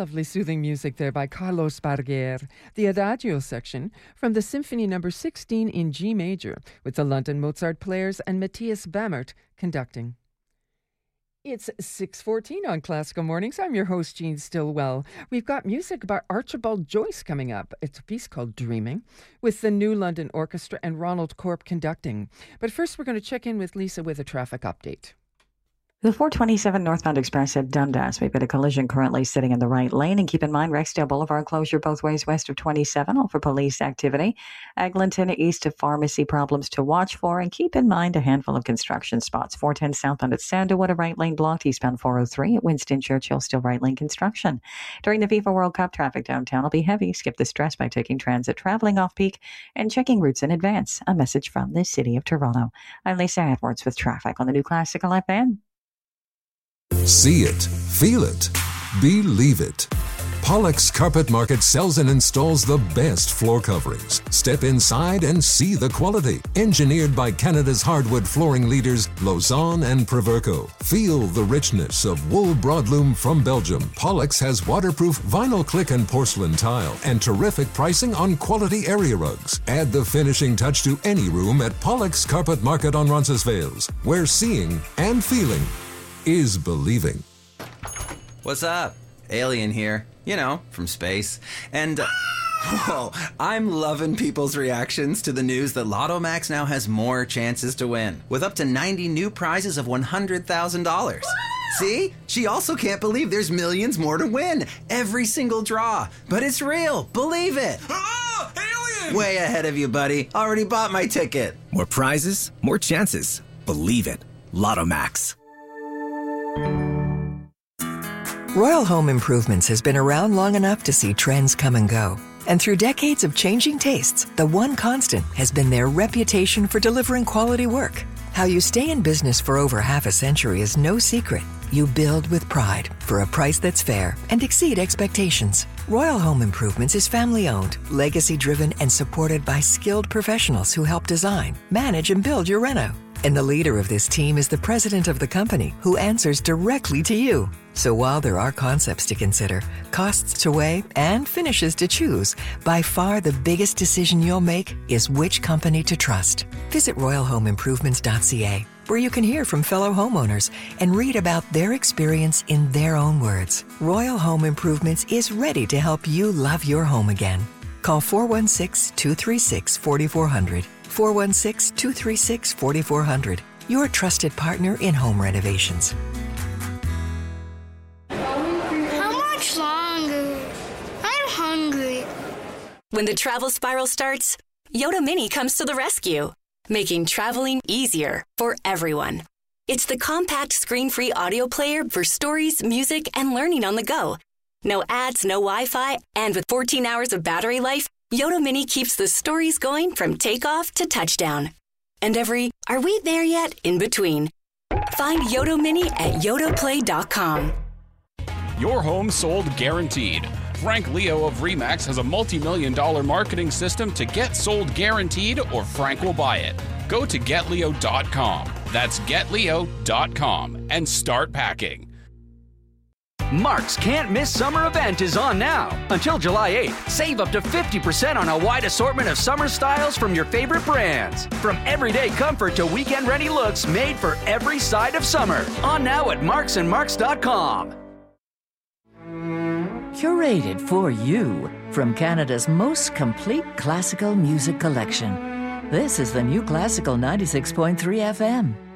lovely soothing music there by Carlos Barguer, the Adagio section from the Symphony No. 16 in G major, with the London Mozart Players and Matthias Bammert conducting. It's 6:14 on Classical Mornings. I'm your host, Jean Stillwell. We've got music by Archibald Joyce coming up. It's a piece called Dreaming, with the New London Orchestra and Ronald Corp conducting. But first, we're going to check in with Lisa with a traffic update. The 427 northbound express at Dundas. We've got a collision currently sitting in the right lane. And keep in mind, Rexdale Boulevard closure both ways west of 27, all for police activity. Eglinton east of Pharmacy, problems to watch for. And keep in mind a handful of construction spots. 410 southbound at Sandalwood, a right lane blocked. Eastbound 403 at Winston Churchill, still right lane construction. During the FIFA World Cup, traffic downtown will be heavy. Skip the stress by taking transit, traveling off-peak, and checking routes in advance. A message from the City of Toronto. I'm Lisa Edwards with traffic on the new Classical FM. See it, feel it, believe it. Pollux Carpet Market sells and installs the best floor coverings. Step inside and see the quality. Engineered by Canada's hardwood flooring leaders, Lausanne and Proverco. Feel the richness of wool broadloom from Belgium. Pollux has waterproof vinyl click and porcelain tile and terrific pricing on quality area rugs. Add the finishing touch to any room at Pollux Carpet Market on Roncesvalles, where seeing and feeling is believing. What's up? Alien here. You know, from space. And, whoa, I'm loving people's reactions to the news that Lotto Max now has more chances to win, with up to 90 new prizes of $100,000. See? She also can't believe there's millions more to win. Every single draw. But it's real. Believe it. Ah, alien! Way ahead of you, buddy. Already bought my ticket. More prizes, more chances. Believe it. Lotto Max. Royal Home Improvements has been around long enough to see trends come and go. And through decades of changing tastes, the one constant has been their reputation for delivering quality work. How you stay in business for over half a century is no secret. You build with pride for a price that's fair and exceed expectations. Royal Home Improvements is family-owned, legacy-driven, and supported by skilled professionals who help design, manage, and build your reno. And the leader of this team is the president of the company, who answers directly to you. So while there are concepts to consider, costs to weigh, and finishes to choose, by far the biggest decision you'll make is which company to trust. Visit royalhomeimprovements.ca, where you can hear from fellow homeowners and read about their experience in their own words. Royal Home Improvements is ready to help you love your home again. Call 416-236-4400. 416-236-4400. Your trusted partner in home renovations. How much longer? I'm hungry. When the travel spiral starts, Yoda Mini comes to the rescue, making traveling easier for everyone. It's the compact screen-free audio player for stories, music, and learning on the go. No ads, no Wi-Fi, and with 14 hours of battery life, Yoda Mini keeps the stories going from takeoff to touchdown. And every "are we there yet?" in between. Find Yoda Mini at yodaplay.com. Your home sold guaranteed. Frank Leo of RE/MAX has a multi-million-dollar marketing system to get sold guaranteed, or Frank will buy it. Go to getleo.com. That's getleo.com and start packing. Mark's Can't Miss Summer event is on now. Until July 8th, save up to 50% on a wide assortment of summer styles from your favorite brands. From everyday comfort to weekend-ready looks made for every side of summer. On now at marksandmarks.com. Curated for you from Canada's most complete classical music collection. This is the new Classical 96.3 FM.